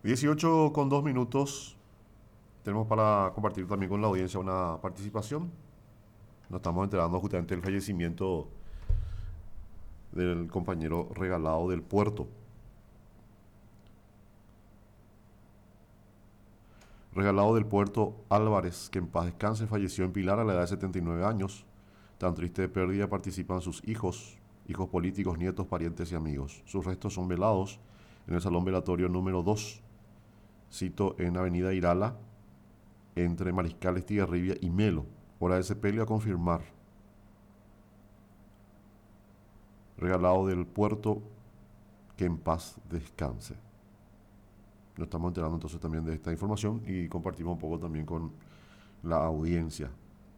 18:02. Tenemos para compartir también con la audiencia una participación. Nos estamos enterando justamente del fallecimiento del compañero Regalado del Puerto. Regalado del Puerto Álvarez, que en paz descanse, falleció en Pilar a la edad de 79 años. Tan triste pérdida participan sus hijos políticos, nietos, parientes y amigos. Sus restos son velados en el Salón Velatorio número 2, cito en Avenida Irala, entre Mariscal Estigarribia y Melo. Hora de sepelio a confirmar. Regalado del Puerto, que en paz descanse. Nos estamos enterando entonces también de esta información y compartimos un poco también con la audiencia.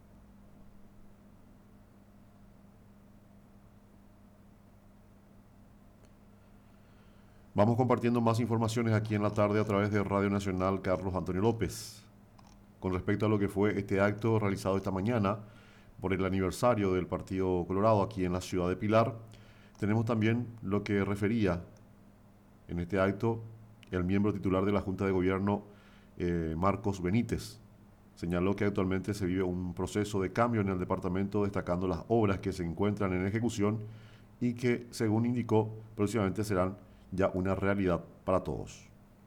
Vamos compartiendo más informaciones aquí en la tarde a través de Radio Nacional Carlos Antonio López. Con respecto a lo que fue este acto realizado esta mañana por el aniversario del Partido Colorado aquí en la ciudad de Pilar, tenemos también lo que refería en este acto el miembro titular de la Junta de Gobierno, Marcos Benítez. Señaló que actualmente se vive un proceso de cambio en el departamento, destacando las obras que se encuentran en ejecución y que, según indicó, próximamente serán ya una realidad para todos.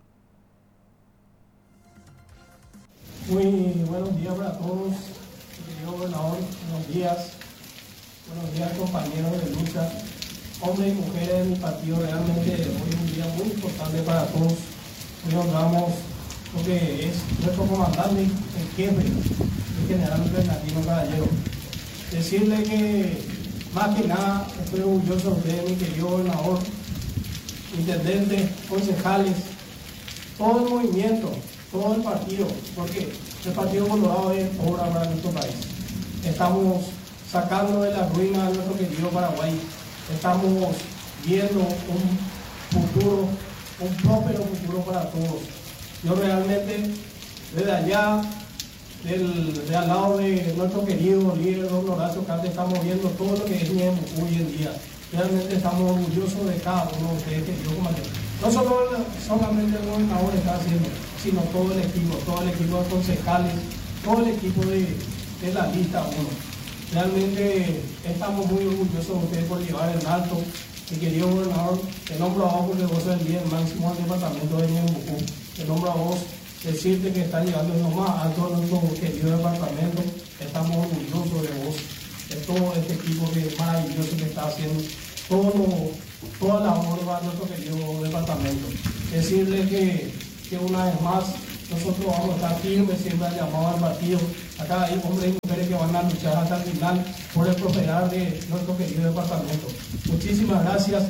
Muy buenos días para todos, querido gobernador, buenos días compañeros de lucha, hombres y mujeres de mi partido. Realmente hoy es un día muy importante para todos. Hoy honramos lo que es nuestro comandante, el jefe, el general Bernardino Caballero. Decirle que más que nada estoy orgulloso de usted, mi querido gobernador, intendentes, concejales, todo el movimiento, todo el partido, porque el Partido Colorado es obra para nuestro país. Estamos sacando de la ruina a nuestro querido Paraguay. Estamos viendo un futuro, un próspero futuro para todos. Yo realmente, desde allá, de al lado de nuestro querido líder, don Horacio Carte, estamos viendo todo lo que es Ñeembucú hoy en día. Realmente estamos orgullosos de cada uno de ustedes, querido comandante. No solamente el gobernador está haciendo, sino todo el equipo de concejales, todo el equipo de la lista 1. Realmente estamos muy orgullosos de ustedes por llevar en alto. Mi querido gobernador, te nombro a vos porque vos sos el líder máximo del departamento de Ñeembucú. Te nombro a vos, decirte que está llegando en lo más alto de nuestro querido departamento. Estamos orgullosos de vos, de todo este equipo que es maravilloso que está haciendo toda la obra de nuestro querido departamento. Decirle que una vez más nosotros vamos a estar firmes, siempre al llamado al partido. Acá hay hombres y mujeres que van a luchar hasta el final por el prosperar de nuestro querido departamento. Muchísimas gracias.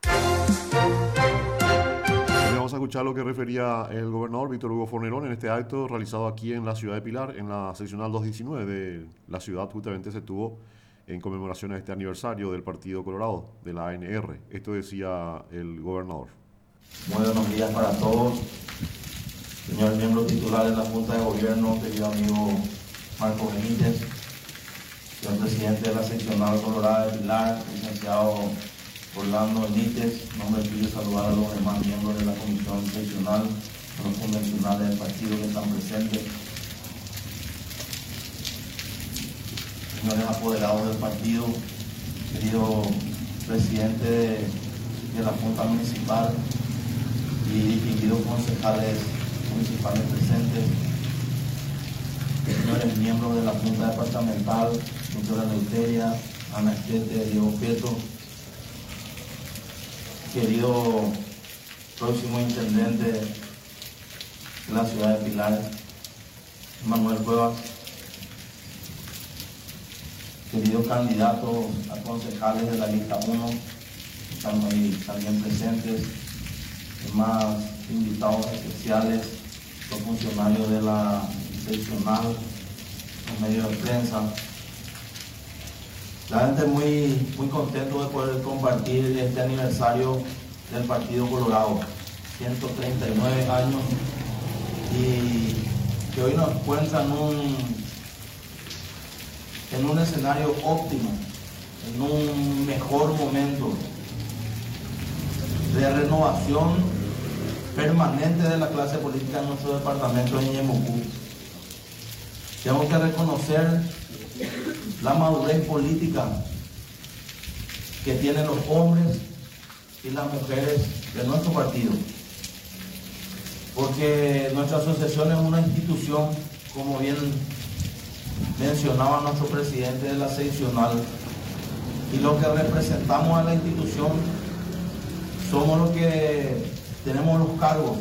Vamos a escuchar lo que refería el gobernador Víctor Hugo Fornerón en este acto realizado aquí en la ciudad de Pilar, en la seccional 219 de la ciudad. Justamente se tuvo en conmemoración a este aniversario del Partido Colorado, de la ANR. Esto decía el gobernador. Muy buenos días para todos. Señor miembro titular de la Junta de Gobierno, querido amigo Marcos Benítez, señor presidente de la seccional Colorado de Pilar, licenciado Orlando Benítez, nombre tuyo saludar a los demás miembros de la comisión seccional, a los convencionales del partido que están presentes, señores apoderados del partido, querido presidente de la Junta Municipal y distinguidos concejales municipales presentes, señores miembros de la Junta Departamental, doctora Leuteria, Ana Esquete, Diego Prieto, querido próximo intendente de la ciudad de Pilar, Manuel Cuevas, queridos candidatos a concejales de la lista 1, que están ahí también presentes, demás invitados especiales, los funcionarios de la seccional, los medios de prensa. La gente muy contento de poder compartir este aniversario del Partido Colorado, 139 años, y que hoy nos encuentran en un escenario óptimo, en un mejor momento de renovación permanente de la clase política en nuestro departamento de Ñeembucú. Tengo que reconocer la madurez política que tienen los hombres y las mujeres de nuestro partido, porque nuestra asociación es una institución, como bien mencionaba nuestro presidente de la seccional, y lo que representamos a la institución somos los que tenemos los cargos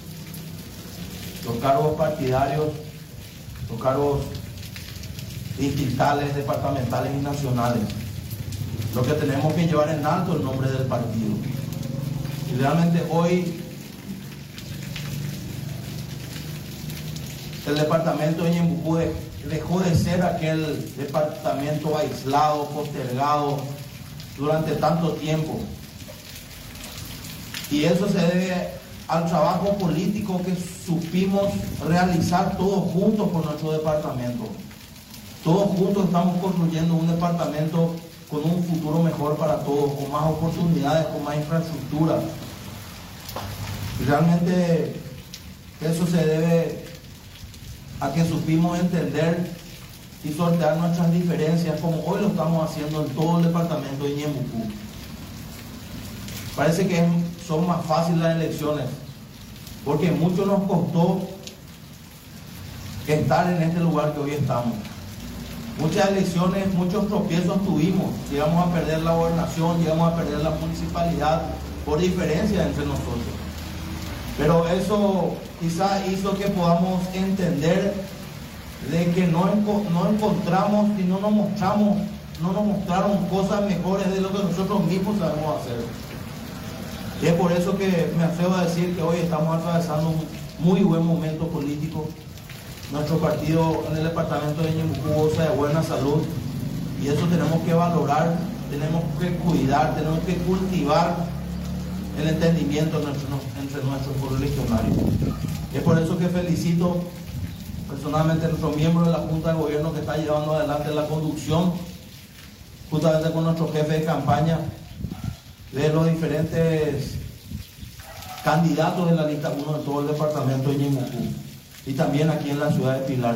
partidarios, los cargos distritales, departamentales y nacionales, lo que tenemos que llevar en alto el nombre del partido. Y realmente hoy el departamento de Ñeembucú dejó de ser aquel departamento aislado, postergado durante tanto tiempo. Y eso se debe al trabajo político que supimos realizar todos juntos por nuestro departamento. Todos juntos estamos construyendo un departamento con un futuro mejor para todos, con más oportunidades, con más infraestructura. Y realmente eso se debe a que supimos entender y sortear nuestras diferencias, como hoy lo estamos haciendo en todo el departamento de Ñeembucú. Parece que son más fáciles las elecciones, porque mucho nos costó estar en este lugar que hoy estamos. Muchas elecciones, muchos tropiezos tuvimos, llegamos a perder la gobernación, llegamos a perder la municipalidad por diferencias entre nosotros. Pero eso quizás hizo que podamos entender de que no encontramos y no nos mostraron cosas mejores de lo que nosotros mismos sabemos hacer. Y es por eso que me atrevo a decir que hoy estamos atravesando un muy buen momento político. Nuestro partido en el departamento de Ñeembucú goza de buena salud, y eso tenemos que valorar, tenemos que cuidar, tenemos que cultivar el entendimiento entre nuestros correligionarios. Es por eso que felicito personalmente a nuestros miembros de la Junta de Gobierno que está llevando adelante la conducción, justamente con nuestro jefe de campaña, de los diferentes candidatos de la lista 1 de todo el departamento de Ñeembucú, y también aquí en la ciudad de Pilar.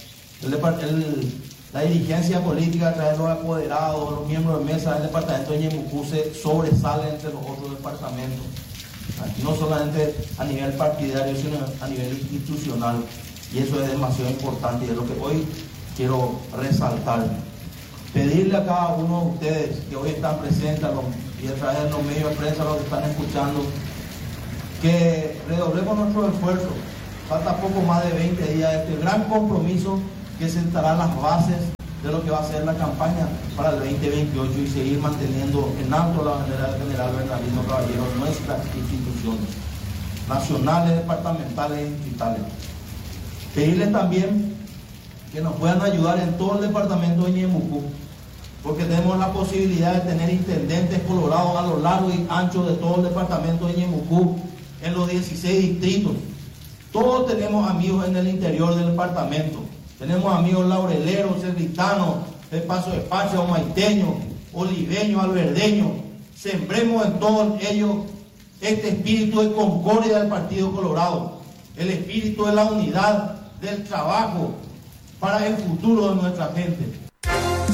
La dirigencia política a través de los apoderados, los miembros de mesa del departamento de Ñeembucú se sobresale entre los otros departamentos, no solamente a nivel partidario, sino a nivel institucional, y eso es demasiado importante y es lo que hoy quiero resaltar. Pedirle a cada uno de ustedes que hoy están presentes y a través de los medios de prensa, los que están escuchando, que redoblemos nuestro esfuerzo. Falta poco más de 20 días de este gran compromiso que sentará las bases de lo que va a ser la campaña para el 2028 y seguir manteniendo en alto la bandera del general Bernardino Caballero en nuestras instituciones nacionales, departamentales y distritales. Pedirles también que nos puedan ayudar en todo el departamento de Ñeembucú, porque tenemos la posibilidad de tener intendentes colorados a lo largo y ancho de todo el departamento de Ñeembucú, en los 16 distritos. Todos tenemos amigos en el interior del departamento. Tenemos amigos laureleros, cerritanos, de Paso de Pacha, omaiteños, oliveños, alberdeños. Sembremos en todos ellos este espíritu de concordia del Partido Colorado, el espíritu de la unidad, del trabajo para el futuro de nuestra gente.